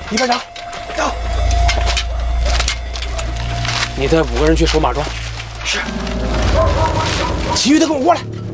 李班长，到。你带5个人去守马庄。是。其余的跟我过来。